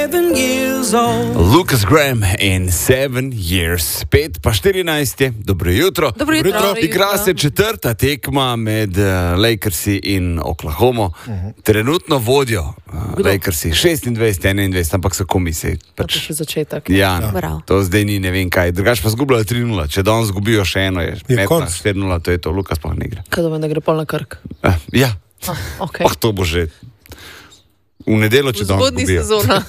Lucas Graham in 7 years. 5 pa 14 je. Dobro jutro. Dobro jutro. Igra se četrta tekma med Lakersi in Oklahomo. Trenutno vodijo Lakersi 26-21, ampak so komisiji. To je še začetek. Ja, to zdaj ni ne vem kaj. Drugač pa zgubljajo 3-0. Če danes zgubijo še eno, je 4-0, to je to. Lukas pa ne igra. Kaj da gre pol na Krk? Ja. Okay. To bo že... V nedeljo, če danes zgubijo. Sezona.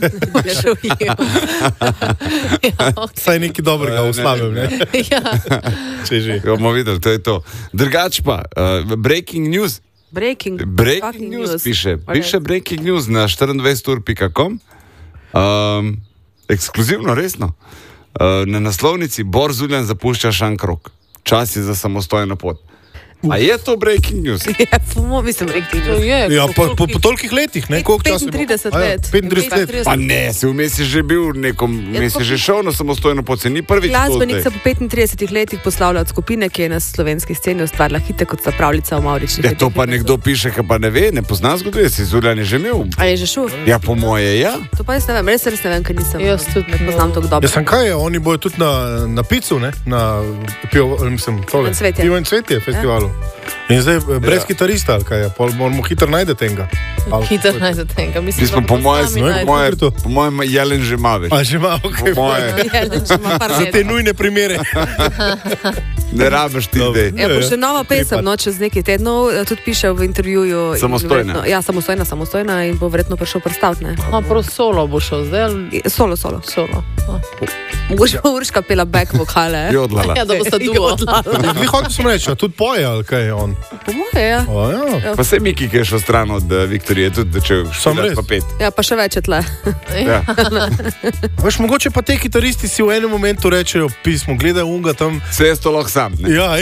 Saj nekaj dobrega uslavim, ne? Ja. Če že. Bomo videli, to je to. Drugač pa, breaking news. Breaking news piše. Piše breaking news na 24ur.com. Ekskluzivno, resno. Na naslovnici Bor Zuljan zapušča Šankrok. Čas je za samostojno pot. A je to breaking news? Ja, mislim, breaking news. Ja, po tolikih letih, ne? 35 let. 35 let. Pa ne, si vmes je že bil vmes je že šel na samostojno pot, se ni prvič to. Glasbenik se po 35 letih poslavlja od skupine, ki je na slovenski sceni ustvarila hite kot sta pravljica o Mavričnih. Ja, to pa nekdo piše, ki pa ne ve, ne pozna zgodovine, si Zuljan je že imel. A je že šel? Ja, po moje, ja. To pa jaz ne vem, res ne vem, ker nisem. Jaz tudi ne poznam tako dobro. Ja, sem kaj, oni bojo tudi na picu, ne? Na Pivo in cvetje festivalu. In zdaj brez kitarista, ali kaj je, moramo hitro najdete enega. Hitro najdete enega, mislim, da po mojem Jelen že ima več. A že ima, okej. Jelen že ima par let. Za te nujne primere. Ne rabiš ti zdaj. Ja, bo še nova pesem, čez nekaj tednov, tudi piše v intervjuju. Samostojna. Ja, samostojna in bo verjetno prišel predstaviti, ne? Prav solo bo šel zdaj? Solo. Mogoče bo Urška pela back vokale. Jodlala. Ja, da bo sta duo. Vi hotel sem reči, a tudi poje, ali kaj je on? Po moje, ja. Ja. Pa se Miki, ki je šel stran od Viktorije, tudi če špilat pa 5. Ja, pa še več je tle. Ja. Veš, mogoče pa te kitaristi si v enem momentu rečejo pismo, gledaj unga tam. Se je to lahko sam, ne? Ja.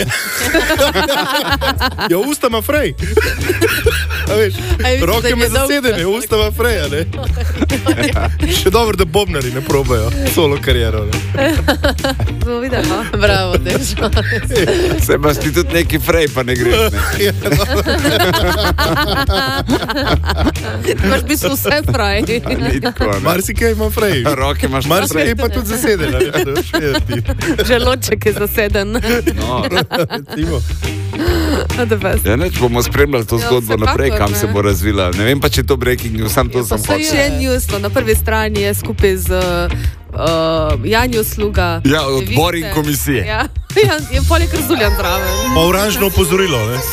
Ja, usta ima frej. A veš, roke me zasedene, usta ima freja, ne? Še dobro, da bobnari ne probajo solo kariero, ne? Bomo videli, no? Bravo, Dešo. Se imaš ti tudi neki frej, pa ne greš, ne? Imaš v bistvu vse fraj. Marsikaj ima frej. Roke imaš na frej. Marsikaj pa tudi zasedene. Želoček je zaseden. No. Ja, neč bomo spremljali to zgodbo naprej, kam se bo razvila. Ne vem pa, če je to breaking news, sam to sem hotel. Še news, na prvi strani je skupaj z Janjo Sluga. Ja, odbor in komisije. Ja, je poleg Zuljan zraven. Pa oranžno opozorilo, ne?